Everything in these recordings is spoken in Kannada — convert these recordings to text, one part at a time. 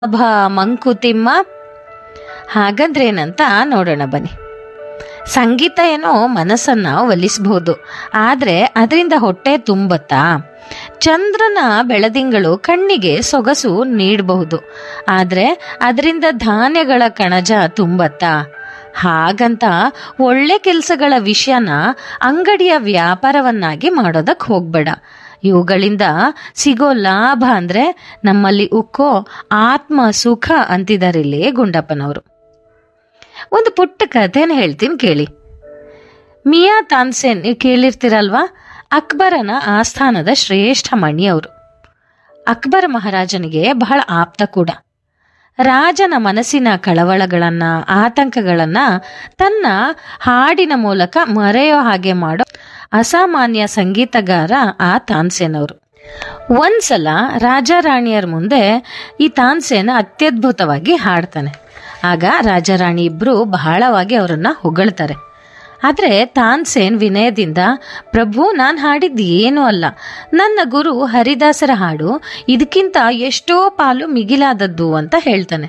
ಮಂಕುತಿಮ್ಮ. ಹಾಗಂದ್ರೇನಂತ ನೋಡೋಣ ಬನ್ನಿ. ಸಂಗೀತ ಏನೋ ಮನಸ್ಸನ್ನ ಒಲಿಸಬಹುದು, ಆದ್ರೆ ಅದರಿಂದ ಹೊಟ್ಟೆ ತುಂಬತ್ತಾ? ಚಂದ್ರನ ಬೆಳದಿಂಗಳು ಕಣ್ಣಿಗೆ ಸೊಗಸು ನೀಡಬಹುದು, ಆದ್ರೆ ಅದರಿಂದ ಧಾನ್ಯಗಳ ಕಣಜ ತುಂಬತ್ತಾ? ಹಾಗಂತ ಒಳ್ಳೆ ಕೆಲಸಗಳ ವಿಷಯನ ಅಂಗಡಿಯ ವ್ಯಾಪಾರವನ್ನಾಗಿ ಮಾಡೋದಕ್ಕೆ ಹೋಗ್ಬೇಡ. ಇವುಗಳಿಂದ ಸಿಗೋ ಲಾಭ ಅಂದ್ರೆ ನಮ್ಮಲ್ಲಿ ಉಕ್ಕೋ ಆತ್ಮ ಸುಖ ಅಂತಿದಾರಿಲ್ಲಿ ಗುಂಡಪ್ಪನವರು. ಒಂದು ಪುಟ್ಟ ಕಥೆನ ಹೇಳ್ತೀನಿ ಕೇಳಿ. ಮಿಯಾ ತಾನ್ಸೇನ್ ನೀವು ಕೇಳಿರ್ತೀರಲ್ವಾ? ಅಕ್ಬರನ ಆಸ್ಥಾನದ ಶ್ರೇಷ್ಠ ಮಣಿಯವರು. ಅಕ್ಬರ ಮಹಾರಾಜನಿಗೆ ಬಹಳ ಆಪ್ತ ಕೂಡ. ರಾಜನ ಮನಸ್ಸಿನ ಕಳವಳಗಳನ್ನ, ಆತಂಕಗಳನ್ನ ತನ್ನ ಹಾಡಿನ ಮೂಲಕ ಮರೆಯೋ ಹಾಗೆ ಮಾಡೋ ಅಸಾಮಾನ್ಯ ಸಂಗೀತಗಾರ ಆ ತಾನ್ಸೇನ್ ಅವರು. ಒಂದ್ಸಲ ರಾಜ ರಾಣಿಯರ ಮುಂದೆ ಈ ತಾನ್ಸೇನ್ ಅತ್ಯದ್ಭುತವಾಗಿ ಹಾಡ್ತಾನೆ. ಆಗ ರಾಜಾರಾಣಿ ಇಬ್ರು ಬಹಳವಾಗಿ ಅವರನ್ನ ಹೊಗಳ್ತಾರೆ. ಆದ್ರೆ ತಾನ್ಸೇನ್ ವಿನಯದಿಂದ, ಪ್ರಭು, ನಾನು ಹಾಡಿದ್ದು ಏನೂ ಅಲ್ಲ, ನನ್ನ ಗುರು ಹರಿದಾಸರ ಹಾಡು ಇದಕ್ಕಿಂತ ಎಷ್ಟೋ ಪಾಲು ಮಿಗಿಲಾದದ್ದು ಅಂತ ಹೇಳ್ತಾನೆ.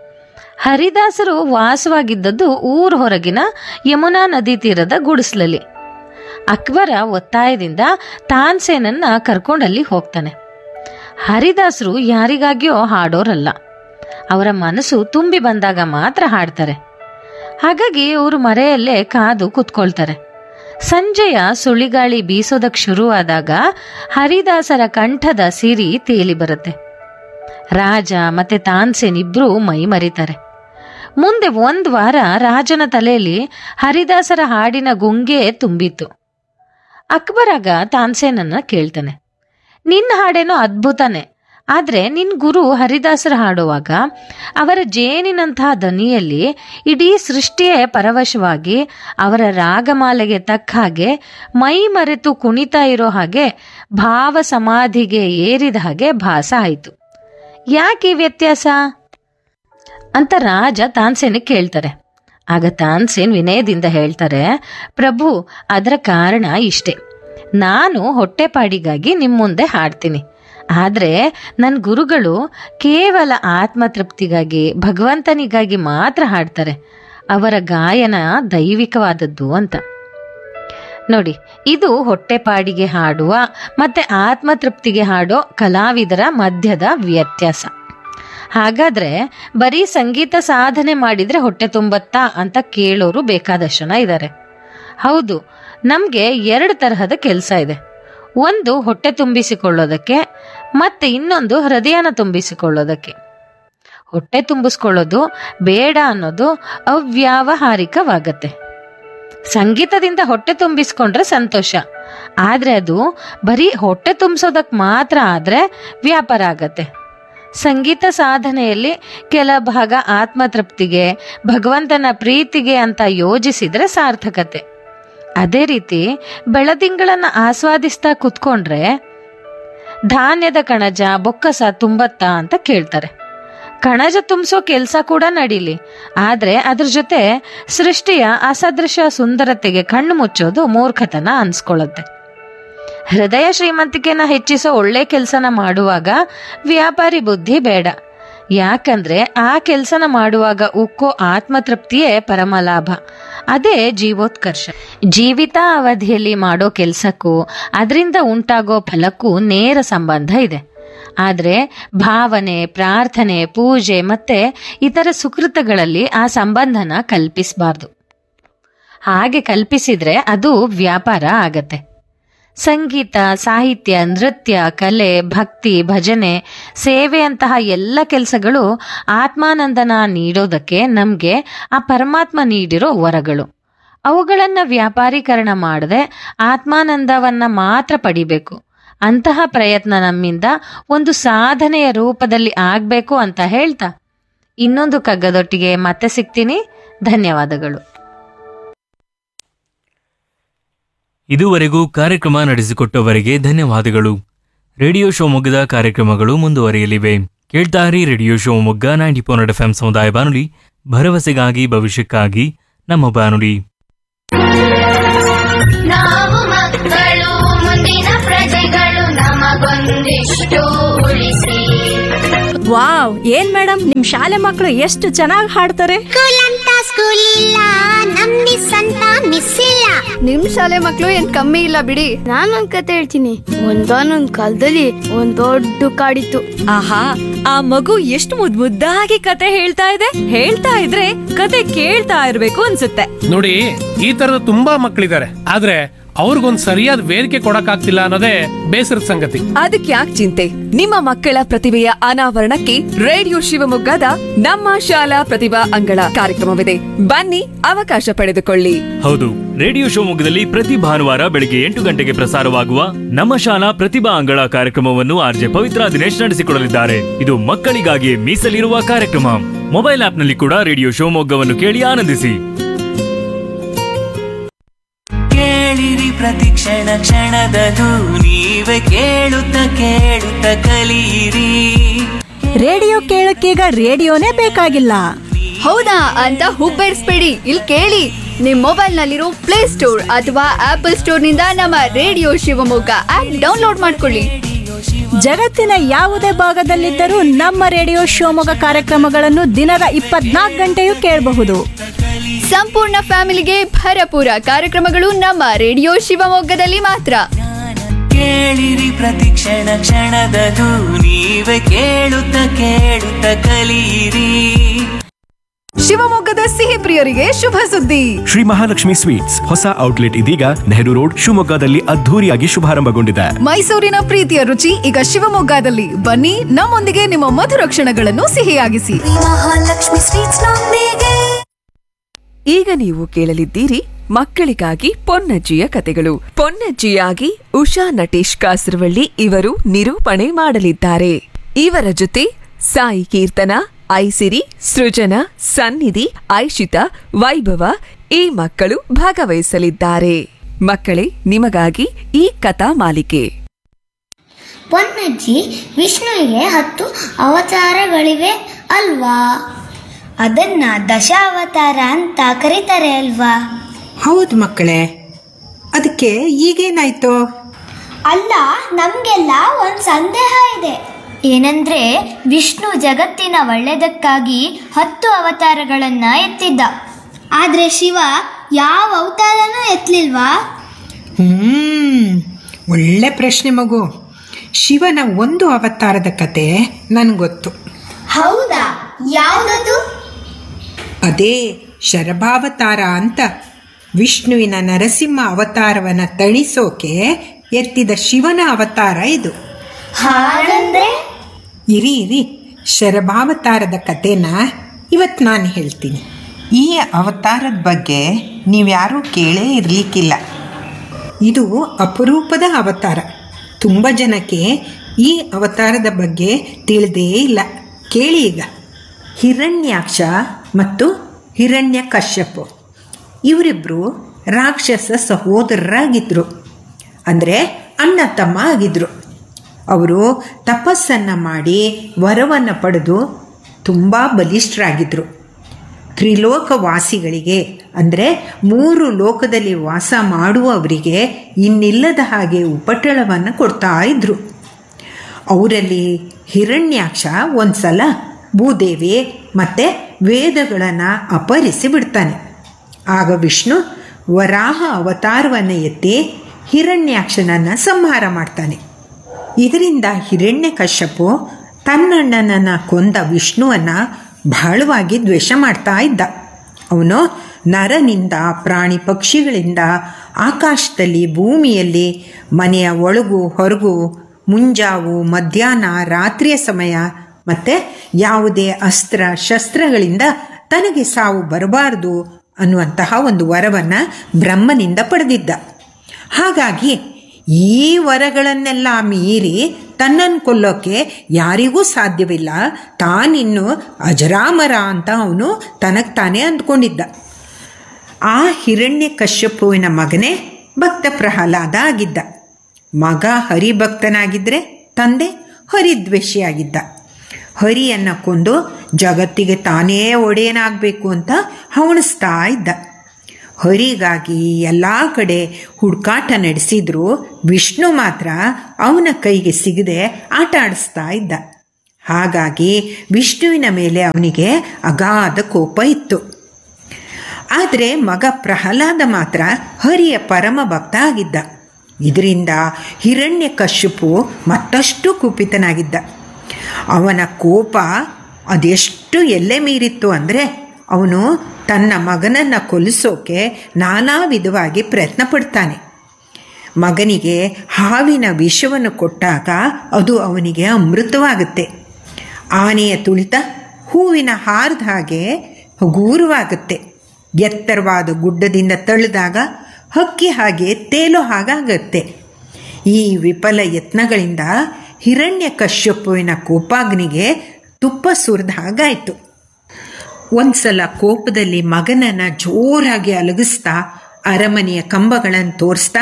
ಹರಿದಾಸರು ವಾಸವಾಗಿದ್ದದ್ದು ಊರ್ ಹೊರಗಿನ ಯಮುನಾ ನದಿ ತೀರದ ಗುಡಿಸ್ಲಲ್ಲಿ. ಅಕ್ಬರ ಒತ್ತಾಯದಿಂದ ತಾನ್ಸೇನನ್ನ ಕರ್ಕೊಂಡಲ್ಲಿ ಹೋಗ್ತಾನೆ. ಹರಿದಾಸರು ಯಾರಿಗಾಗಿಯೋ ಹಾಡೋರಲ್ಲ, ಅವರ ಮನಸ್ಸು ತುಂಬಿ ಬಂದಾಗ ಮಾತ್ರ ಹಾಡ್ತಾರೆ. ಹಾಗಾಗಿ ಅವರು ಮರೆಯಲ್ಲೇ ಕಾದು ಕುತ್ಕೊಳ್ತಾರೆ. ಸಂಜೆಯ ಸುಳಿಗಾಳಿ ಬೀಸೋದಕ್ಕೆ ಶುರುವಾದಾಗ ಹರಿದಾಸರ ಕಂಠದ ಸಿರಿ ತೇಲಿ ಬರುತ್ತೆ. ರಾಜ ಮತ್ತೆ ತಾನ್ಸೇನ್ ಇಬ್ರು ಮೈ ಮರಿತಾರೆ. ಮುಂದೆ 1 ವಾರ ರಾಜನ ತಲೆಯಲ್ಲಿ ಹರಿದಾಸರ ಹಾಡಿನ ಗುಂಗೆ ತುಂಬಿತ್ತು. ಅಕ್ಬರಾಗ ತಾನ್ಸೇನನ್ನ ಕೇಳ್ತಾನೆ, ನಿನ್ನ ಹಾಡೇನೋ ಅದ್ಭುತನೇ, ಆದ್ರೆ ನಿನ್ ಗುರು ಹರಿದಾಸರ ಹಾಡುವಾಗ ಅವರ ಜೇನಿನಂತಹ ದನಿಯಲ್ಲಿ ಇಡೀ ಸೃಷ್ಟಿಯೇ ಪರವಶವಾಗಿ ಅವರ ರಾಗಮಾಲೆಗೆ ತಕ್ಕ ಹಾಗೆ ಮೈ ಮರೆತು ಕುಣಿತಾ ಇರೋ ಹಾಗೆ ಭಾವ ಸಮಾಧಿಗೆ ಏರಿದ ಹಾಗೆ ಭಾಸ ಆಯಿತು. ಯಾಕೆ ಈ ವ್ಯತ್ಯಾಸ ಅಂತ ರಾಜ ತಾನ್ಸೇನ್ ಕೇಳ್ತಾರೆ. ಆಗ ತಾನ್ಸೇನ್ ವಿನಯದಿಂದ ಹೇಳ್ತಾರೆ, ಪ್ರಭು, ಅದರ ಕಾರಣ ಇಷ್ಟೇ. ನಾನು ಹೊಟ್ಟೆಪಾಡಿಗಾಗಿ ನಿಮ್ಮ ಮುಂದೆ ಹಾಡ್ತೀನಿ, ಆದ್ರೆ ನನ್ನ ಗುರುಗಳು ಕೇವಲ ಆತ್ಮತೃಪ್ತಿಗಾಗಿ, ಭಗವಂತನಿಗಾಗಿ ಮಾತ್ರ ಹಾಡ್ತಾರೆ. ಅವರ ಗಾಯನ ದೈವಿಕವಾದದ್ದು ಅಂತ. ನೋಡಿ, ಇದು ಹೊಟ್ಟೆಪಾಡಿಗೆ ಹಾಡುವ ಮತ್ತೆ ಆತ್ಮತೃಪ್ತಿಗೆ ಹಾಡೋ ಕಲಾವಿದರ ಮಧ್ಯದ ವ್ಯತ್ಯಾಸ. ಹಾಗಾದ್ರೆ ಬರೀ ಸಂಗೀತ ಸಾಧನೆ ಮಾಡಿದ್ರೆ ಹೊಟ್ಟೆ ತುಂಬತ್ತಾ ಅಂತ ಕೇಳೋರು ಬೇಕಾದಷ್ಟು ಜನ ಇದ್ದಾರೆ. ಹೌದು, ನಮ್ಗೆ 2 ತರಹದ ಕೆಲಸ ಇದೆ. ಒಂದು ಹೊಟ್ಟೆ ತುಂಬಿಸಿಕೊಳ್ಳೋದಕ್ಕೆ, ಮತ್ತೆ ಇನ್ನೊಂದು ಹೃದಯನ ತುಂಬಿಸಿಕೊಳ್ಳೋದಕ್ಕೆ. ಹೊಟ್ಟೆ ತುಂಬಿಸ್ಕೊಳ್ಳೋದು ಬೇಡ ಅನ್ನೋದು ಅವ್ಯಾವಹಾರಿಕವಾಗತ್ತೆ. ಸಂಗೀತದಿಂದ ಹೊಟ್ಟೆ ತುಂಬಿಸ್ಕೊಂಡ್ರೆ ಸಂತೋಷ, ಆದ್ರೆ ಅದು ಬರೀ ಹೊಟ್ಟೆ ತುಂಬಿಸೋದಕ್ಕೆ ಮಾತ್ರ ಆದ್ರೆ ವ್ಯಾಪಾರ ಆಗತ್ತೆ. ಸಂಗೀತ ಸಾಧನೆಯಲ್ಲಿ ಕೆಲ ಭಾಗ ಆತ್ಮತೃಪ್ತಿಗೆ, ಭಗವಂತನ ಪ್ರೀತಿಗೆ ಅಂತ ಯೋಜಿಸಿದ್ರೆ ಸಾರ್ಥಕತೆ. ಅದೇ ರೀತಿ ಬೆಳದಿಂಗಳನ್ನ ಆಸ್ವಾದಿಸ್ತಾ ಕುತ್ಕೊಂಡ್ರೆ ಧಾನ್ಯದ ಕಣಜ, ಬೊಕ್ಕಸ ತುಂಬತ್ತಾ ಅಂತ ಕೇಳ್ತಾರೆ. ಕಣಜ ತುಂಬಿಸೋ ಕೆಲಸ ಕೂಡ ನಡೀಲಿ, ಆದ್ರೆ ಅದ್ರ ಜೊತೆ ಸೃಷ್ಟಿಯ ಅಸದೃಶ ಸುಂದರತೆಗೆ ಕಣ್ಣು ಮುಚ್ಚೋದು ಮೂರ್ಖತನ ಅನ್ಸ್ಕೊಳ್ಳುತ್ತೆ. ಹೃದಯ ಶ್ರೀಮಂತಿಕೆನ ಹೆಚ್ಚಿಸೋ ಒಳ್ಳೆ ಕೆಲಸನ ಮಾಡುವಾಗ ವ್ಯಾಪಾರಿ ಬುದ್ಧಿ ಬೇಡ. ಯಾಕಂದ್ರೆ ಆ ಕೆಲಸನ ಮಾಡುವಾಗ ಉಕ್ಕೋ ಆತ್ಮತೃಪ್ತಿಯೇ ಪರಮ ಲಾಭ. ಅದೇ ಜೀವೋತ್ಕರ್ಷ. ಜೀವಿತ ಅವಧಿಯಲ್ಲಿ ಮಾಡೋ ಕೆಲಸಕ್ಕೂ ಅದರಿಂದ ಉಂಟಾಗೋ ಫಲಕ್ಕೂ ನೇರ ಸಂಬಂಧ ಇದೆ. ಆದ್ರೆ ಭಾವನೆ, ಪ್ರಾರ್ಥನೆ, ಪೂಜೆ ಮತ್ತೆ ಇತರ ಸುಕೃತಗಳಲ್ಲಿ ಆ ಸಂಬಂಧನ ಕಲ್ಪಿಸಬಾರ್ದು. ಹಾಗೆ ಕಲ್ಪಿಸಿದ್ರೆ ಅದು ವ್ಯಾಪಾರ ಆಗತ್ತೆ. ಸಂಗೀತ, ಸಾಹಿತ್ಯ, ನೃತ್ಯ, ಕಲೆ, ಭಕ್ತಿ, ಭಜನೆ, ಸೇವೆಯಂತಹ ಎಲ್ಲ ಕೆಲಸಗಳು ಆತ್ಮಾನಂದನ ನೀಡೋದಕ್ಕೆ ನಮ್ಗೆ ಆ ಪರಮಾತ್ಮ ನೀಡಿರೋ ವರಗಳು. ಅವುಗಳನ್ನ ವ್ಯಾಪಾರೀಕರಣ ಮಾಡದೆ ಆತ್ಮಾನಂದವನ್ನ ಮಾತ್ರ ಪಡಿಬೇಕು. ಅಂತಹ ಪ್ರಯತ್ನ ನಮ್ಮಿಂದ ಒಂದು ಸಾಧನೆಯ ರೂಪದಲ್ಲಿ ಆಗ್ಬೇಕು ಅಂತ ಹೇಳ್ತಾ ಇನ್ನೊಂದು ಕಗ್ಗದೊಟ್ಟಿಗೆ ಮತ್ತೆ ಸಿಗ್ತೀನಿ. ಧನ್ಯವಾದಗಳು. ಇದುವರೆಗೂ ಕಾರ್ಯಕ್ರಮ ನಡೆಸಿಕೊಟ್ಟವರಿಗೆ ಧನ್ಯವಾದಗಳು. ರೇಡಿಯೋ ಶಿವಮೊಗ್ಗದ ಕಾರ್ಯಕ್ರಮಗಳು ಮುಂದುವರಿಯಲಿವೆ. ಕೇಳ್ತಾರಿ ರೇಡಿಯೋ ಶಿವಮೊಗ್ಗ 90.4 FM ಸಮುದಾಯ ಬಾನುಲಿ, ಭರವಸೆಗಾಗಿ ಭವಿಷ್ಯಕ್ಕಾಗಿ ನಮ್ಮ ಬಾನುಲಿ. ನಾವು ಮಕ್ಕಳು, ಮುಂದಿನ ಪ್ರಜೆಗಳು, ನಮಗೊಂದಿಷ್ಟು ಉಳಿಸಿ. ವಾವ್, ಏನ್ ಮೇಡಮ್ ನಿಮ್ ಶಾಲೆ ಮಕ್ಕಳು ಎಷ್ಟು ಚೆನ್ನಾಗಿ ಹಾಡ್ತಾರೆ. ಸ್ಕೂಲ್ ಅಂತ ಸ್ಕೂಲ್ ಇಲ್ಲ, ನಮ್ ಮಿಸ್ ಅಂತ ಮಿಸ್ ಇಲ್ಲ. ನಿಮ್ ಶಾಲೆ ಮಕ್ಳು ಏನ್ ಕಮ್ಮಿ ಇಲ್ಲ ಬಿಡಿ. ನಾನೊಂದ್ ಕತೆ ಹೇಳ್ತೀನಿ. ಒಂದಾನೊಂದ್ ಕಾಲದಲ್ಲಿ ಒಂದ್ ದೊಡ್ಡ ಕಾಡಿತ್ತು. ಆಹಾ, ಆ ಮಗು ಎಷ್ಟು ಮುದ್ದಾಗಿ ಕತೆ ಹೇಳ್ತಾ ಇದೆ. ಹೇಳ್ತಾ ಇದ್ರೆ ಕತೆ ಕೇಳ್ತಾ ಇರ್ಬೇಕು ಅನ್ಸುತ್ತೆ. ನೋಡಿ, ಈ ತರದ ತುಂಬಾ ಮಕ್ಕಳಿದ್ದಾರೆ, ಆದ್ರೆ ಅವ್ರಿಗೊಂದ್ ಸರಿಯಾದ ವೇದಿಕೆ ಕೊಡಕ್ಕಾಗ್ತಿಲ್ಲ ಅನ್ನೋದೇ ಬೇಸರದ ಸಂಗತಿ. ಅದಕ್ಕೆ ಯಾಕೆ ಚಿಂತೆ? ನಿಮ್ಮ ಮಕ್ಕಳ ಪ್ರತಿಭೆಯ ಅನಾವರಣಕ್ಕೆ ರೇಡಿಯೋ ಶಿವಮೊಗ್ಗದ ನಮ್ಮ ಶಾಲಾ ಪ್ರತಿಭಾ ಅಂಗಳ ಕಾರ್ಯಕ್ರಮವಿದೆ. ಬನ್ನಿ, ಅವಕಾಶ ಪಡೆದುಕೊಳ್ಳಿ. ಹೌದು, ರೇಡಿಯೋ ಶಿವಮೊಗ್ಗದಲ್ಲಿ ಪ್ರತಿ ಭಾನುವಾರ ಬೆಳಿಗ್ಗೆ 8 ಗಂಟೆಗೆ ಪ್ರಸಾರವಾಗುವ ನಮ್ಮ ಶಾಲಾ ಪ್ರತಿಭಾ ಅಂಗಳ ಕಾರ್ಯಕ್ರಮವನ್ನು ಆರ್ಜೆ ಪವಿತ್ರ ದಿನೇಶ್ ನಡೆಸಿಕೊಡಲಿದ್ದಾರೆ. ಇದು ಮಕ್ಕಳಿಗಾಗಿ ಮೀಸಲಿರುವ ಕಾರ್ಯಕ್ರಮ. ಮೊಬೈಲ್ ಆಪ್ನಲ್ಲಿ ಕೂಡ ರೇಡಿಯೋ ಶಿವಮೊಗ್ಗವನ್ನು ಕೇಳಿ ಆನಂದಿಸಿ. ಕೇಳಿರಿ ಪ್ರತಿ ಕ್ಷಣ ಕ್ಷಣದದು ನೀವೇ ಕೇಳುತ್ತ ಕೇಳುತ್ತ ಕಲಿಯಿರಿ. ರೇಡಿಯೋ ಕೇಳಕ್ಕೀಗ ರೇಡಿಯೋನೇ ಬೇಕಾಗಿಲ್ಲ. ಹೌದಾ ಅಂತ ಹುಬ್ಬೇರಿಸ್ಬೇಡಿ. ಇಲ್ಲಿ ಕೇಳಿ, ನಿಮ್ ಮೊಬೈಲ್ ನಲ್ಲಿರೋ ಪ್ಲೇ ಸ್ಟೋರ್ ಅಥವಾ ಆಪಲ್ ಸ್ಟೋರ್ ನಿಂದ ನಮ್ಮ ರೇಡಿಯೋ ಶಿವಮೊಗ್ಗ ಆಪ್ ಡೌನ್ಲೋಡ್ ಮಾಡ್ಕೊಳ್ಳಿ. ಜಗತ್ತಿನ ಯಾವುದೇ ಭಾಗದಲ್ಲಿದ್ದರೂ ನಮ್ಮ ರೇಡಿಯೋ ಶಿವಮೊಗ್ಗ ಕಾರ್ಯಕ್ರಮಗಳನ್ನು ದಿನದ 24 ಗಂಟೆಯೂ ಕೇಳಬಹುದು. ಸಂಪೂರ್ಣ ಫ್ಯಾಮಿಲಿಗೆ ಭರಪೂರ ಕಾರ್ಯಕ್ರಮಗಳು ನಮ್ಮ ರೇಡಿಯೋ ಶಿವಮೊಗ್ಗದಲ್ಲಿ ಮಾತ್ರ. ಕೇಳಿರಿ ಪ್ರತಿ ಕ್ಷಣ ಕ್ಷಣದದು ನೀವೇ ಕೇಳುತ್ತ ಕೇಳುತ್ತ ಕಲಿಯಿರಿ. ಶಿವಮೊಗ್ಗದ ಸಿಹಿ ಪ್ರಿಯರಿಗೆ ಶುಭ ಸುದ್ದಿ. ಶ್ರೀ ಮಹಾಲಕ್ಷ್ಮಿ ಸ್ವೀಟ್ಸ್ ಹೊಸ ಔಟ್ಲೆಟ್ ಇದೀಗ ನೆಹರು ರೋಡ್ ಶಿವಮೊಗ್ಗದಲ್ಲಿ ಅದ್ಧೂರಿಯಾಗಿ ಶುಭಾರಂಭಗೊಂಡಿದೆ. ಮೈಸೂರಿನ ಪ್ರೀತಿಯ ರುಚಿ ಈಗ ಶಿವಮೊಗ್ಗದಲ್ಲಿ. ಬನ್ನಿ, ನಮ್ಮೊಂದಿಗೆ ನಿಮ್ಮ ಮಧುರ ಕ್ಷಣಗಳನ್ನು ಸಿಹಿಯಾಗಿಸಿ. ಮಹಾಲಕ್ಷ್ಮಿ ಸ್ವೀಟ್ಸ್ ನೊಂದಿಗೆ. ಈಗ ನೀವು ಕೇಳಲಿದ್ದೀರಿ ಮಕ್ಕಳಿಗಾಗಿ ಪೊನ್ನಜ್ಜಿಯ ಕತೆಗಳು. ಪೊನ್ನಜ್ಜಿಯಾಗಿ ಉಷಾ ನಟೇಶ್ ಕಾಸರವಳ್ಳಿ ಇವರು ನಿರೂಪಣೆ ಮಾಡಲಿದ್ದಾರೆ. ಇವರ ಜೊತೆ ಸಾಯಿ ಕೀರ್ತನ, ಐಸಿರಿ, ಸೃಜನಾ, ಸನ್ನಿಧಿ, ಐಶಿತಾ, ವೈಭವ ಈ ಮಕ್ಕಳು ಭಾಗವಹಿಸಲಿದ್ದಾರೆ. ಮಕ್ಕಳೇ, ನಿಮಗಾಗಿ ಈ ಕಥಾ ಮಾಲಿಕೆ. ಪೊನ್ನಜ್ಜಿ, ವಿಷ್ಣುವಿಗೆ 10 ಅವತಾರಗಳಿವೆ ಅಲ್ವಾ? ಅದನ್ನ ದಶಾವತಾರ ಅಂತ ಕರೀತಾರೆ ಅಲ್ವಾ? ಹೌದು ಮಕ್ಕಳೇ, ಅದಕ್ಕೆ ಈಗೇನಾಯ್ತು? ಅಲ್ಲ, ನಮಗೆಲ್ಲ ಒಂದು ಸಂದೇಹ ಇದೆ. ಏನಂದ್ರೆ, ವಿಷ್ಣು ಜಗತ್ತಿನ ಒಳ್ಳೆಯದಕ್ಕಾಗಿ 10 ಅವತಾರಗಳನ್ನು ಎತ್ತಿದ್ದ. ಆದರೆ ಶಿವ ಯಾವ ಅವತಾರನೂ ಎತ್ತಲಿಲ್ವಾ? ಒಳ್ಳೆ ಪ್ರಶ್ನೆ ಮಗು. ಶಿವನ ಒಂದು ಅವತಾರದ ಕತೆ ನನಗೊತ್ತು. ಹೌದಾ? ಯಾವುದದು? ಅದೇ ಶರಭಾವತಾರ ಅಂತ. ವಿಷ್ಣುವಿನ ನರಸಿಂಹ ಅವತಾರವನ್ನು ತಣಿಸೋಕೆ ಎತ್ತಿದ ಶಿವನ ಅವತಾರ ಇದು. ಹಾಗಂದ್ರೆ? ಇರಿ, ಶರಭಾವತಾರದ ಕಥೆನ ಇವತ್ತು ನಾನು ಹೇಳ್ತೀನಿ. ಈ ಅವತಾರದ ಬಗ್ಗೆ ನೀವ್ಯಾರೂ ಕೇಳೇ ಇರಲಿಕ್ಕಿಲ್ಲ. ಇದು ಅಪರೂಪದ ಅವತಾರ. ತುಂಬ ಜನಕ್ಕೆ ಈ ಅವತಾರದ ಬಗ್ಗೆ ತಿಳಿದೇ ಇಲ್ಲ. ಕೇಳಿ ಈಗ. ಹಿರಣ್ಯಾಕ್ಷ ಮತ್ತು ಹಿರಣ್ಯಕಶ್ಯಪ ಇವರಿಬ್ಬರು ರಾಕ್ಷಸ ಸಹೋದರರಾಗಿದ್ದರು. ಅಂದರೆ ಅಣ್ಣ ತಮ್ಮ ಆಗಿದ್ದರು. ಅವರು ತಪಸ್ಸನ್ನು ಮಾಡಿ ವರವನ್ನು ಪಡೆದು ತುಂಬ ಬಲಿಷ್ಠರಾಗಿದ್ದರು. ತ್ರಿಲೋಕವಾಸಿಗಳಿಗೆ ಅಂದರೆ 3 ಲೋಕದಲ್ಲಿ ವಾಸ ಮಾಡುವವರಿಗೆ ಇನ್ನಿಲ್ಲದ ಹಾಗೆ ಉಪಟಳವನ್ನು ಕೊಡ್ತಾ ಇದ್ದರು. ಅವರಲ್ಲಿ ಹಿರಣ್ಯಾಕ್ಷ ಒಂದು ಸಲ ಭೂದೇವಿ ಮತ್ತು ವೇದಗಳನ್ನು ಅಪಹರಿಸಿ ಬಿಡ್ತಾನೆ. ಆಗ ವಿಷ್ಣು ವರಾಹ ಅವತಾರವನ್ನು ಎತ್ತಿ ಹಿರಣ್ಯಾಕ್ಷನನ್ನು ಸಂಹಾರ ಮಾಡ್ತಾನೆ. ಇದರಿಂದ ಹಿರಣ್ಯಕಶ್ಯಪು ತನ್ನಣ್ಣನನ್ನು ಕೊಂದ ವಿಷ್ಣುವನ್ನು ಬಹಳವಾಗಿ ದ್ವೇಷ ಮಾಡ್ತಾ ಇದ್ದ. ಅವನು ನರನಿಂದ, ಪ್ರಾಣಿ ಪಕ್ಷಿಗಳಿಂದ, ಆಕಾಶದಲ್ಲಿ, ಭೂಮಿಯಲ್ಲಿ, ಮನೆಯ ಒಳಗು ಹೊರಗು, ಮುಂಜಾವು, ಮಧ್ಯಾಹ್ನ, ರಾತ್ರಿಯ ಸಮಯ ಮತ್ತು ಯಾವುದೇ ಅಸ್ತ್ರ ಶಸ್ತ್ರಗಳಿಂದ ತನಗೆ ಸಾವು ಬರಬಾರದು ಅನ್ನುವಂತಹ ಒಂದು ವರವನ್ನು ಬ್ರಹ್ಮನಿಂದ ಪಡೆದಿದ್ದ. ಹಾಗಾಗಿ ಈ ವರಗಳನ್ನೆಲ್ಲ ಮೀರಿ ತನ್ನನ್ನು ಕೊಲ್ಲೋಕ್ಕೆ ಯಾರಿಗೂ ಸಾಧ್ಯವಿಲ್ಲ, ತಾನಿನ್ನು ಅಜರಾಮರ ಅಂತ ಅವನು ತನಗೆ ತಾನೇ ಅಂದ್ಕೊಂಡಿದ್ದ. ಆ ಹಿರಣ್ಯಕಶ್ಯಪುವಿನ ಮಗನೇ ಭಕ್ತ ಪ್ರಹ್ಲಾದ ಆಗಿದ್ದ. ಮಗ ಹರಿಭಕ್ತನಾಗಿದ್ದರೆ ತಂದೆ ಹರಿದ್ವೇಷಿಯಾಗಿದ್ದ. ಹರಿಯನ್ನು ಕೊಂದು ಜಗತ್ತಿಗೆ ತಾನೇ ಒಡೆಯನಾಗಬೇಕು ಅಂತ ಹವಣಿಸ್ತಾ ಇದ್ದ. ಹರಿಗಾಗಿ ಎಲ್ಲ ಕಡೆ ಹುಡುಕಾಟ ನಡೆಸಿದ್ರು. ವಿಷ್ಣು ಮಾತ್ರ ಅವನ ಕೈಗೆ ಸಿಗದೆ ಆಟ ಆಡಿಸ್ತಾ ಇದ್ದ. ಹಾಗಾಗಿ ವಿಷ್ಣುವಿನ ಮೇಲೆ ಅವನಿಗೆ ಅಗಾಧ ಕೋಪ ಇತ್ತು. ಆದರೆ ಮಗ ಪ್ರಹ್ಲಾದ ಮಾತ್ರ ಹರಿಯ ಪರಮ ಭಕ್ತ ಆಗಿದ್ದ. ಇದರಿಂದ ಹಿರಣ್ಯಕಶ್ಯಪು ಮತ್ತಷ್ಟು ಕುಪಿತನಾಗಿದ್ದ. ಅವನ ಕೋಪ ಅದೆಷ್ಟು ಎಲ್ಲೆ ಮೀರಿತ್ತು ಅಂದರೆ ಅವನು ತನ್ನ ಮಗನನ್ನು ಕೊಲ್ಲಿಸೋಕೆ ನಾನಾ ವಿಧವಾಗಿ ಪ್ರಯತ್ನ ಪಡ್ತಾನೆ. ಮಗನಿಗೆ ಹಾವಿನ ವಿಷವನ್ನು ಕೊಟ್ಟಾಗ ಅದು ಅವನಿಗೆ ಅಮೃತವಾಗುತ್ತೆ. ಆನೆಯ ತುಳಿತ ಹೂವಿನ ಹಾರದ ಹಾಗೆ ಹಗೂರವಾಗುತ್ತೆ. ಎತ್ತರವಾದ ಗುಡ್ಡದಿಂದ ತಳ್ಳಿದಾಗ ಹಕ್ಕಿ ಹಾಗೆ ತೇಲೋ ಹಾಗಾಗತ್ತೆ. ಈ ವಿಫಲ ಯತ್ನಗಳಿಂದ ಹಿರಣ್ಯಕಶ್ಯಪುವಿನ ಕೋಪಾಗ್ನಿಗೆ ತುಪ್ಪ ಸುರಿದ ಹಾಗಾಯಿತು. ಒಂದ್ಸಲ ಕೋಪದಲ್ಲಿ ಮಗನನ್ನು ಜೋರಾಗಿ ಅಲಗಿಸ್ತಾ ಅರಮನೆಯ ಕಂಬಗಳನ್ನು ತೋರಿಸ್ತಾ,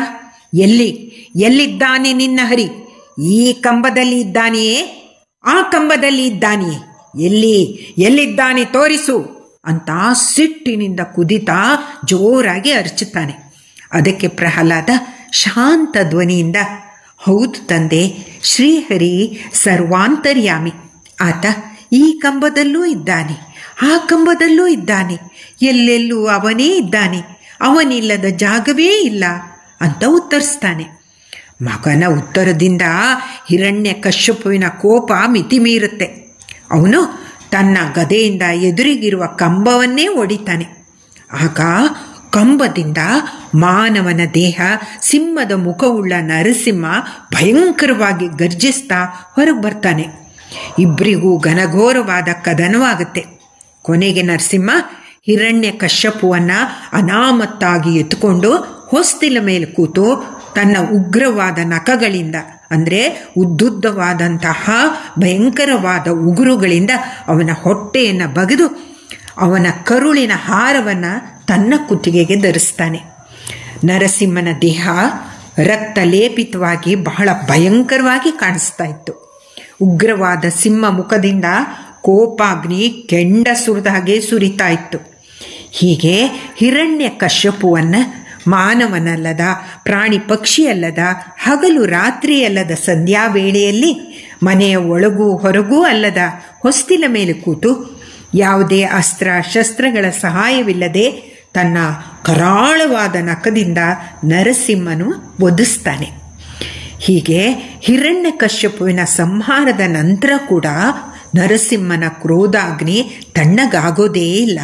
ಎಲ್ಲಿದ್ದಾನೆ ನಿನ್ನ ಹರಿ? ಈ ಕಂಬದಲ್ಲಿ ಇದ್ದಾನೆಯೇ? ಆ ಕಂಬದಲ್ಲಿ ಇದ್ದಾನೆಯೇ? ಎಲ್ಲಿದ್ದಾನೆ ತೋರಿಸು ಅಂತ ಸಿಟ್ಟಿನಿಂದ ಕುದಿತಾ ಜೋರಾಗಿ ಅರಚುತ್ತಾನೆ. ಅದಕ್ಕೆ ಪ್ರಹ್ಲಾದ ಶಾಂತ ಧ್ವನಿಯಿಂದ, ಹೌದು ತಂದೆ, ಶ್ರೀಹರಿ ಸರ್ವಾಂತರ್ಯಾಮಿ. ಆತ ಈ ಕಂಬದಲ್ಲೂ ಇದ್ದಾನೆ, ಆ ಕಂಬದಲ್ಲೂ ಇದ್ದಾನೆ, ಎಲ್ಲೆಲ್ಲೂ ಅವನೇ ಇದ್ದಾನೆ, ಅವನಿಲ್ಲದ ಜಾಗವೇ ಇಲ್ಲ ಅಂತ ಉತ್ತರಿಸ್ತಾನೆ. ಮಗನ ಉತ್ತರದಿಂದ ಹಿರಣ್ಯಕಶ್ಯಪುವಿನ ಕೋಪ ಮಿತಿ ಮೀರುತ್ತೆ. ಅವನು ತನ್ನ ಗದೆಯಿಂದ ಎದುರಿಗಿರುವ ಕಂಬವನ್ನೇ ಒಡಿತಾನೆ. ಆಗ ಕಂಬದಿಂದ ಮಾನವನ ದೇಹ, ಸಿಂಹದ ಮುಖವುಳ್ಳ ನರಸಿಂಹ ಭಯಂಕರವಾಗಿ ಗರ್ಜಿಸ್ತಾ ಹೊರಗೆ ಬರ್ತಾನೆ. ಇಬ್ಬರಿಗೂ ಘನಘೋರವಾದ ಕದನವಾಗುತ್ತೆ. ಕೊನೆಗೆ ನರಸಿಂಹ ಹಿರಣ್ಯಕಶ್ಯಪುವನ್ನು ಅನಾಮತ್ತಾಗಿ ಎತ್ತುಕೊಂಡು ಹೊಸ್ತಿಲ ಮೇಲೆ ಕೂತು ತನ್ನ ಉಗ್ರವಾದ ನಖಗಳಿಂದ, ಅಂದರೆ ಉದ್ದುದ್ದವಾದಂತಹ ಭಯಂಕರವಾದ ಉಗುರುಗಳಿಂದ ಅವನ ಹೊಟ್ಟೆಯನ್ನು ಬಗೆದು ಅವನ ಕರುಳಿನ ಹಾರವನ್ನು ತನ್ನ ಕುತ್ತಿಗೆಗೆ ಧರಿಸ್ತಾನೆ. ನರಸಿಂಹನ ದೇಹ ರಕ್ತ ಲೇಪಿತವಾಗಿ ಬಹಳ ಭಯಂಕರವಾಗಿ ಕಾಣಿಸ್ತಾ ಇತ್ತು. ಉಗ್ರವಾದ ಸಿಂಹ ಮುಖದಿಂದ ಕೋಪಾಗ್ನಿ ಕೆಂಡ ಸುರಿದ ಹಾಗೆ ಸುರಿತಾ ಇತ್ತು. ಹೀಗೆ ಹಿರಣ್ಯಕಶ್ಯಪುವನ್ನು ಮಾನವನಲ್ಲದ, ಪ್ರಾಣಿ ಪಕ್ಷಿಯಲ್ಲದ, ಹಗಲು ರಾತ್ರಿಯಲ್ಲದ ಸಂಧ್ಯಾ ವೇಳೆಯಲ್ಲಿ ಮನೆಯ ಒಳಗೂ ಹೊರಗೂ ಅಲ್ಲದ ಹೊಸ್ತಿಲ ಮೇಲೆ ಕೂತು ಯಾವುದೇ ಅಸ್ತ್ರ ಶಸ್ತ್ರಗಳ ಸಹಾಯವಿಲ್ಲದೆ ತನ್ನ ಕರಾಳವಾದ ನಖದಿಂದ ನರಸಿಂಹನು ವಧಿಸ್ತಾನೆ. ಹೀಗೆ ಹಿರಣ್ಯಕಶ್ಯಪುವಿನ ಸಂಹಾರದ ನಂತರ ಕೂಡ ನರಸಿಂಹನ ಕ್ರೋಧಾಗ್ನಿ ತಣ್ಣಗಾಗೋದೇ ಇಲ್ಲ.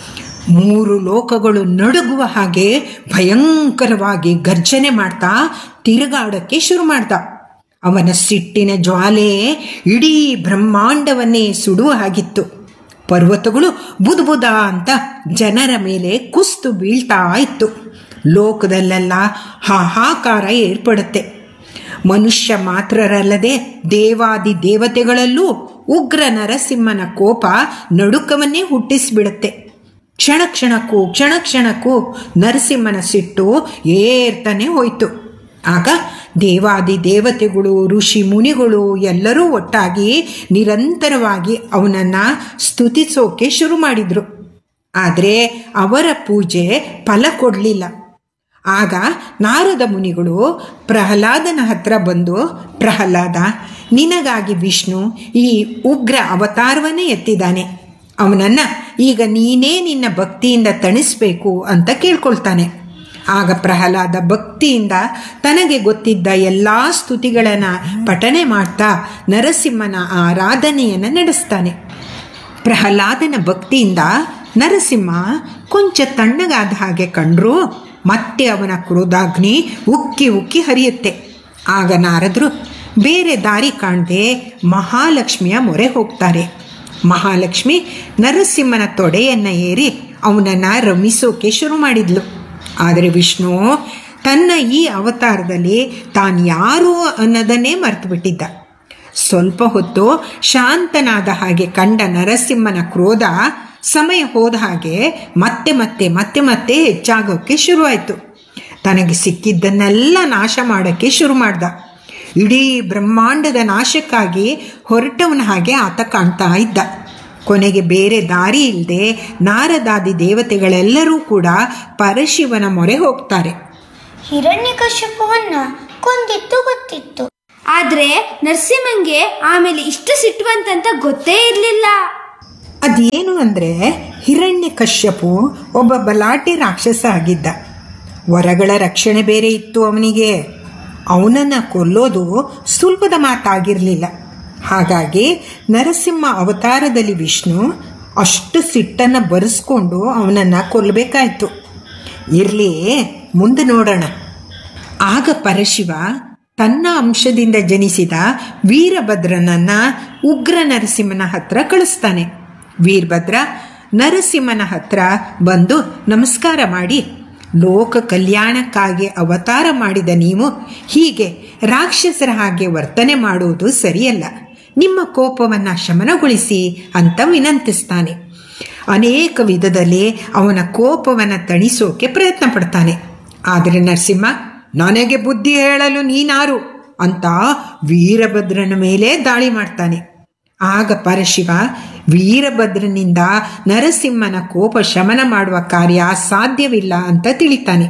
3 ಲೋಕಗಳು ನಡುಗುವ ಹಾಗೆ ಭಯಂಕರವಾಗಿ ಗರ್ಜನೆ ಮಾಡ್ತಾ ತಿರುಗಾಡೋಕ್ಕೆ ಶುರು ಮಾಡ್ದ. ಅವನ ಸಿಟ್ಟಿನ ಜ್ವಾಲೆ ಇಡೀ ಬ್ರಹ್ಮಾಂಡವನ್ನೇ ಸುಡುವ ಹಾಗಿತ್ತು. ಪರ್ವತಗಳು ಬುದ್ಬುದ ಅಂತ ಜನರ ಮೇಲೆ ಕುಸ್ತು ಬೀಳ್ತಾ ಇತ್ತು. ಲೋಕದಲ್ಲೆಲ್ಲ ಹಾಹಾಕಾರ ಏರ್ಪಡುತ್ತೆ. ಮನುಷ್ಯ ಮಾತ್ರರಲ್ಲದೆ ದೇವಾದಿ ದೇವತೆಗಳಲ್ಲೂ ಉಗ್ರ ನರಸಿಂಹನ ಕೋಪ ನಡುಕವನ್ನೇ ಹುಟ್ಟಿಸಿಬಿಡುತ್ತೆ. ಕ್ಷಣ ಕ್ಷಣಕ್ಕೂ ನರಸಿಂಹನ ಸಿಟ್ಟು ಏರ್ತಾನೆ ಹೋಯಿತು. ಆಗ ದೇವಾದಿ ದೇವತೆಗಳು, ಋಷಿ ಮುನಿಗಳು ಎಲ್ಲರೂ ಒಟ್ಟಾಗಿ ನಿರಂತರವಾಗಿ ಅವನನ್ನು ಸ್ತುತಿಸೋಕೆ ಶುರು ಮಾಡಿದರು. ಆದರೆ ಅವರ ಪೂಜೆ ಫಲ ಕೊಡಲಿಲ್ಲ. ಆಗ ನಾರದ ಮುನಿಗಳು ಪ್ರಹ್ಲಾದನ ಹತ್ರ ಬಂದು, ಪ್ರಹ್ಲಾದ, ನಿನಗಾಗಿ ವಿಷ್ಣು ಈ ಉಗ್ರ ಅವತಾರವನ್ನೇ ಎತ್ತಿದ್ದಾನೆ. ಅವನನ್ನು ಈಗ ನೀನೇ ನಿನ್ನ ಭಕ್ತಿಯಿಂದ ತಣಿಸ್ಬೇಕು ಅಂತ ಕೇಳ್ಕೊಳ್ತಾನೆ. ಆಗ ಪ್ರಹ್ಲಾದ ಭಕ್ತಿಯಿಂದ ತನಗೆ ಗೊತ್ತಿದ್ದ ಎಲ್ಲ ಸ್ತುತಿಗಳನ್ನು ಪಠನೆ ಮಾಡ್ತಾ ನರಸಿಂಹನ ಆರಾಧನೆಯನ್ನು ನಡೆಸ್ತಾನೆ. ಪ್ರಹ್ಲಾದನ ಭಕ್ತಿಯಿಂದ ನರಸಿಂಹ ಕೊಂಚ ತಣ್ಣಗಾದ ಹಾಗೆ ಕಂಡರೂ ಮತ್ತೆ ಅವನ ಕ್ರೋಧಾಗ್ನಿ ಉಕ್ಕಿ ಹರಿಯುತ್ತೆ. ಆಗ ನಾರದರು ಬೇರೆ ದಾರಿ ಕಾಣದೆ ಮಹಾಲಕ್ಷ್ಮಿಯ ಮೊರೆ ಹೋಗ್ತಾರೆ. ಮಹಾಲಕ್ಷ್ಮಿ ನರಸಿಂಹನ ತೊಡೆಯನ್ನು ಏರಿ ಅವನನ್ನು ರಮಿಸೋಕೆ ಶುರು ಮಾಡಿದ್ಲು. ಆದರೆ ವಿಷ್ಣು ತನ್ನ ಈ ಅವತಾರದಲ್ಲಿ ತಾನು ಯಾರು ಅನ್ನೋದನ್ನೇ ಮರೆತು ಬಿಟ್ಟಿದ್ದ. ಸ್ವಲ್ಪ ಹೊತ್ತು ಶಾಂತನಾದ ಹಾಗೆ ಕಂಡ ನರಸಿಂಹನ ಕ್ರೋಧ ಸಮಯ ಹೋದ ಹಾಗೆ ಮತ್ತೆ ಹೆಚ್ಚಾಗೋಕ್ಕೆ ಶುರುವಾಯಿತು. ತನಗೆ ಸಿಕ್ಕಿದ್ದನ್ನೆಲ್ಲ ನಾಶ ಮಾಡೋಕ್ಕೆ ಶುರು ಮಾಡ್ದ. ಇಡೀ ಬ್ರಹ್ಮಾಂಡದ ನಾಶಕ್ಕಾಗಿ ಹೊರಟವನ ಹಾಗೆ ಆತ ಕಾಣ್ತಾ ಇದ್ದ. ಕೊನೆಗೆ ಬೇರೆ ದಾರಿ ಇಲ್ಲದೆ ನಾರದಾದಿ ದೇವತೆಗಳೆಲ್ಲರೂ ಕೂಡ ಪರಶಿವನ ಮೊರೆ ಹೋಗ್ತಾರೆ. ಹಿರಣ್ಯಕಶ್ಯಪುವನ್ನ ಕೊಂದಿತ್ತು ಗೊತ್ತಿತ್ತು, ಆದ್ರೆ ನರಸಿಂಹಂಗೆ ಆಮೇಲೆ ಇಷ್ಟು ಸಿಟ್ಟುವಂತಂತ ಗೊತ್ತೇ ಇರ್ಲಿಲ್ಲ. ಅದೇನು ಅಂದರೆ ಹಿರಣ್ಯಕಶ್ಯಪು ಒಬ್ಬ ಬಲಾಟೆ ರಾಕ್ಷಸ ಆಗಿದ್ದ. ವರಗಳ ರಕ್ಷಣೆ ಬೇರೆ ಇತ್ತು ಅವನಿಗೆ. ಅವನನ್ನು ಕೊಲ್ಲೋದು ಸುಲಭದ ಮಾತಾಗಿರಲಿಲ್ಲ. ಹಾಗಾಗಿ ನರಸಿಂಹ ಅವತಾರದಲ್ಲಿ ವಿಷ್ಣು ಅಷ್ಟು ಸಿಟ್ಟನ್ನು ಬರೆಸ್ಕೊಂಡು ಅವನನ್ನು ಕೊಲ್ಲಬೇಕಾಯ್ತು. ಇರಲಿ, ಮುಂದೆ ನೋಡೋಣ. ಆಗ ಪರಶಿವ ತನ್ನ ಅಂಶದಿಂದ ಜನಿಸಿದ ವೀರಭದ್ರನನ್ನು ಉಗ್ರ ನರಸಿಂಹನ ಹತ್ರ ಕಳಿಸ್ತಾನೆ. ವೀರಭದ್ರ ನರಸಿಂಹನ ಹತ್ರ ಬಂದು ನಮಸ್ಕಾರ ಮಾಡಿ, ಲೋಕ ಕಲ್ಯಾಣಕ್ಕಾಗಿ ಅವತಾರ ಮಾಡಿದ ನೀವು ಹೀಗೆ ರಾಕ್ಷಸರ ಹಾಗೆ ವರ್ತನೆ ಮಾಡುವುದು ಸರಿಯಲ್ಲ. ನಿಮ್ಮ ಕೋಪವನ್ನು ಶಮನಗೊಳಿಸಿ ಅಂತ ವಿನಂತಿಸ್ತಾನೆ. ಅನೇಕ ವಿಧದಲ್ಲಿ ಅವನ ಕೋಪವನ್ನು ತಣಿಸೋಕೆ ಪ್ರಯತ್ನ ಪಡ್ತಾನೆ. ಆದರೆ ನರಸಿಂಹ, ನನಗೆ ಬುದ್ಧಿ ಹೇಳಲು ನೀನಾರು ಅಂತ ವೀರಭದ್ರನ ಮೇಲೆ ದಾಳಿ ಮಾಡ್ತಾನೆ. ಆಗ ಪರಶಿವ ವೀರಭದ್ರನಿಂದ ನರಸಿಂಹನ ಕೋಪ ಶಮನ ಮಾಡುವ ಕಾರ್ಯ ಸಾಧ್ಯವಿಲ್ಲ ಅಂತ ತಿಳಿತಾನೆ.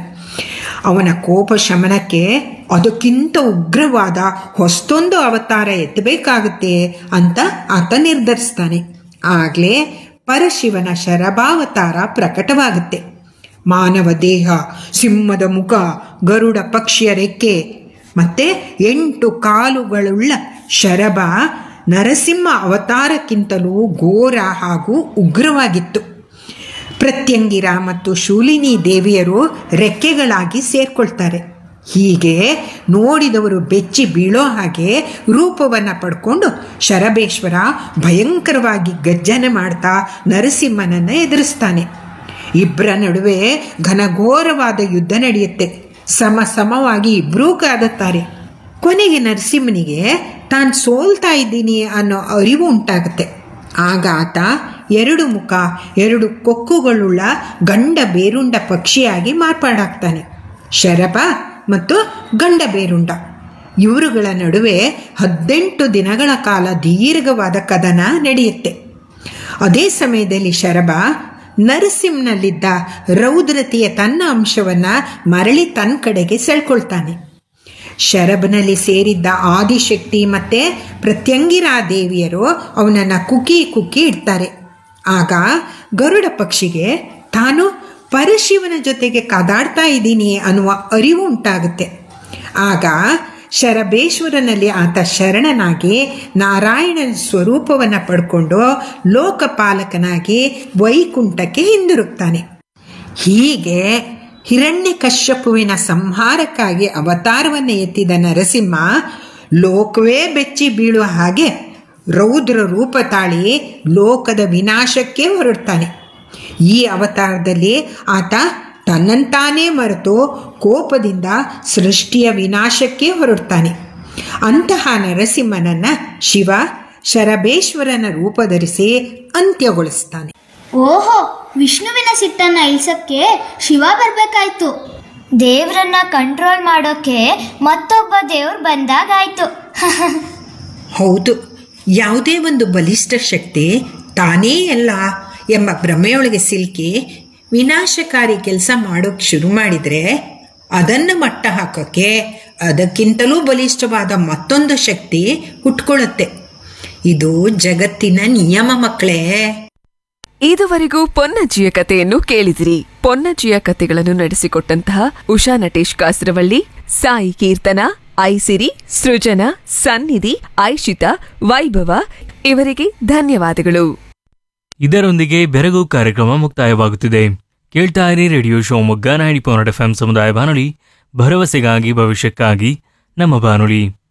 ಅವನ ಕೋಪ ಶಮನಕ್ಕೆ ಅದಕ್ಕಿಂತ ಉಗ್ರವಾದ ಹೊಸದೊಂದು ಅವತಾರ ಎತ್ತಬೇಕಾಗುತ್ತೆ ಅಂತ ಆತ ನಿರ್ಧರಿಸ್ತಾನೆ. ಆಗಲೇ ಪರಶಿವನ ಶರಭಾವತಾರ ಪ್ರಕಟವಾಗುತ್ತೆ. ಮಾನವ ದೇಹ, ಸಿಂಹದ ಮುಖ, ಗರುಡ ಪಕ್ಷಿಯ ರೆಕ್ಕೆ ಮತ್ತೆ 8 ಕಾಲುಗಳುಳ್ಳ ಶರಭ ನರಸಿಂಹ ಅವತಾರಕ್ಕಿಂತಲೂ ಘೋರ ಹಾಗೂ ಉಗ್ರವಾಗಿತ್ತು. ಪ್ರತ್ಯಂಗಿರ ಮತ್ತು ಶೂಲಿನಿ ದೇವಿಯರು ರೆಕ್ಕೆಗಳಾಗಿ ಸೇರ್ಕೊಳ್ತಾರೆ. ಹೀಗೆ ನೋಡಿದವರು ಬೆಚ್ಚಿ ಬೀಳೋ ಹಾಗೆ ರೂಪವನ್ನು ಪಡ್ಕೊಂಡು ಶರಬೇಶ್ವರ ಭಯಂಕರವಾಗಿ ಗರ್ಜನೆ ಮಾಡ್ತಾ ನರಸಿಂಹನನ್ನು ಎದುರಿಸ್ತಾನೆ. ಇಬ್ಬರ ನಡುವೆ ಘನಘೋರವಾದ ಯುದ್ಧ ನಡೆಯುತ್ತೆ. ಸಮವಾಗಿ ಇಬ್ಬರೂ ಕಾದುತ್ತಾರೆ. ಕೊನೆಗೆ ನರಸಿಂಹನಿಗೆ ತಾನು ಸೋಲ್ತಾ ಇದ್ದೀನಿ ಅನ್ನೋ ಅರಿವು ಉಂಟಾಗುತ್ತೆ. ಆಗ ಆತ 2 ಮುಖ 2 ಕೊಕ್ಕುಗಳುಳ್ಳ ಗಂಡ ಬೇರುಂಡ ಪಕ್ಷಿಯಾಗಿ ಮಾರ್ಪಾಡಾಗ್ತಾನೆ. ಶರಭ ಮತ್ತು ಗಂಡ ಬೇರುಂಡ ಇವರುಗಳ ನಡುವೆ 18 ದಿನಗಳ ಕಾಲ ದೀರ್ಘವಾದ ಕದನ ನಡೆಯುತ್ತೆ. ಅದೇ ಸಮಯದಲ್ಲಿ ಶರಭ ನರಸಿಂಹನಲ್ಲಿದ್ದ ರೌದ್ರತೆಯ ತನ್ನ ಅಂಶವನ್ನು ಮರಳಿ ತನ್ನ ಕಡೆಗೆ ಸೆಳ್ಕೊಳ್ತಾನೆ. ಶರಭನಲ್ಲಿ ಸೇರಿದ್ದ ಆದಿಶಕ್ತಿ ಮತ್ತು ಪ್ರತ್ಯಂಗಿರಾ ದೇವಿಯರು ಅವನನ್ನು ಕುಕ್ಕಿ ಇಡ್ತಾರೆ. ಆಗ ಗರುಡ ಪಕ್ಷಿಗೆ ತಾನು ಪರಶಿವನ ಜೊತೆಗೆ ಕಾದಾಡ್ತಾ ಇದ್ದೀನಿ ಅನ್ನುವ ಅರಿವು ಉಂಟಾಗುತ್ತೆ. ಆಗ ಶರಬೇಶ್ವರನಲ್ಲಿ ಆತ ಶರಣನಾಗಿ ನಾರಾಯಣನ ಸ್ವರೂಪವನ್ನು ಪಡ್ಕೊಂಡು ಲೋಕಪಾಲಕನಾಗಿ ವೈಕುಂಠಕ್ಕೆ ಹಿಂದಿರುಗ್ತಾನೆ. ಹೀಗೆ ಹಿರಣ್ಯಕಶ್ಯಪುವಿನ ಸಂಹಾರಕ್ಕಾಗಿ ಅವತಾರವನ್ನು ಎತ್ತಿದ ನರಸಿಂಹ ಲೋಕವೇ ಬೆಚ್ಚಿ ಬೀಳುವ ಹಾಗೆ ರೌದ್ರ ರೂಪ ತಾಳಿ ಲೋಕದ ವಿನಾಶಕ್ಕೆ ಹೊರಡ್ತಾನೆ. ಈ ಅವತಾರದಲ್ಲಿ ಆತ ತನ್ನಂತಾನೇ ಮರೆತು ಕೋಪದಿಂದ ಸೃಷ್ಟಿಯ ವಿನಾಶಕ್ಕೆ ಹೊರಡ್ತಾನೆ. ಅಂತಹ ನರಸಿಂಹನನ್ನು ಶಿವ ಶರಬೇಶ್ವರನ ರೂಪ ಧರಿಸಿ ಅಂತ್ಯಗೊಳಿಸ್ತಾನೆ. ಓಹೋ, ವಿಷ್ಣುವಿನ ಸಿಟ್ಟನ್ನ ಇಳಿಸಕ್ಕೆ ಶಿವ ಬರ್ಬೇಕಾಯ್ತು. ದೇವ್ರನ್ನ ಕಂಟ್ರೋಲ್ ಮಾಡೋಕೆ ಮತ್ತೊಬ್ಬ ದೇವ್ರು ಬಂದಾಗಾಯ್ತು. ಹೌದು, ಯಾವುದೇ ಒಂದು ಬಲಿಷ್ಠ ಶಕ್ತಿ ತಾನೇ ಎಲ್ಲ ಎಂಬ ಭ್ರಮೆಯೊಳಗೆ ಸಿಲುಕಿ ವಿನಾಶಕಾರಿ ಕೆಲಸ ಮಾಡೋಕ್ಕೆ ಶುರು ಮಾಡಿದರೆ ಅದನ್ನು ಮಟ್ಟ ಹಾಕೋಕ್ಕೆ ಅದಕ್ಕಿಂತಲೂ ಬಲಿಷ್ಠವಾದ ಮತ್ತೊಂದು ಶಕ್ತಿ ಹುಟ್ಕೊಳ್ಳುತ್ತೆ. ಇದು ಜಗತ್ತಿನ ನಿಯಮ ಮಕ್ಕಳೇ. ಇದುವರೆಗೂ ಪೊನ್ನಜ್ಜಿಯ ಕಥೆಯನ್ನು ಕೇಳಿದಿರಿ. ಪೊನ್ನಜ್ಜಿಯ ಕಥೆಗಳನ್ನು ನಡೆಸಿಕೊಟ್ಟಂತಹ ಉಷಾ ನಟೇಶ್ ಕಾಸರವಳ್ಳಿ, ಸಾಯಿ ಕೀರ್ತನ, ಐಸಿರಿ, ಸೃಜನಾ, ಸನ್ನಿಧಿ, ಐಶಿತಾ, ವೈಭವ ಇವರಿಗೆ ಧನ್ಯವಾದಗಳು. ಇದರೊಂದಿಗೆ ಬೆರಗು ಕಾರ್ಯಕ್ರಮ ಮುಕ್ತಾಯವಾಗುತ್ತಿದೆ. ಕೇಳ್ತಾ ಇರಿ ರೇಡಿಯೋ ಶಿವಮೊಗ್ಗ 90.8 FM ಸಮುದಾಯ ಬಾನುಲಿ, ಭರವಸೆಗಾಗಿ ಭವಿಷ್ಯಕ್ಕಾಗಿ ನಮ್ಮ ಬಾನುಲಿ.